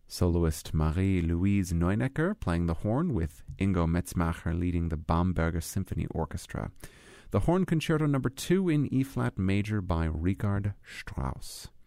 Soloist Marie-Louise Neunecker playing the horn with Ingo Metzmacher leading the Bamberger Symphony Orchestra. The Horn Concerto No. 2 in E-flat major by Richard Strauss.